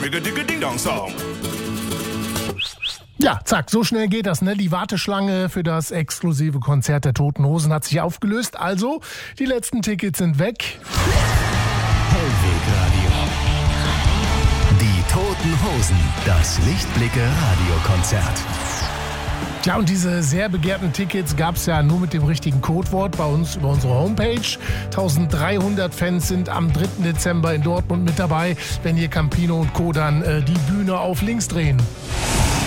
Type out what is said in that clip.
Digga-digga-ding-dong-Song. Ja, zack, so schnell geht das, ne? Die Warteschlange für das exklusive Konzert der Toten Hosen hat sich aufgelöst. Also, die letzten Tickets sind weg. Hellwegradio. Die Toten Hosen. Das Lichtblicke-Radiokonzert. Tja, und diese sehr begehrten Tickets gab es ja nur mit dem richtigen Codewort bei uns über unsere Homepage. 1300 Fans sind am 3. Dezember in Dortmund mit dabei, wenn hier Campino und Co. dann die Bühne auf links drehen.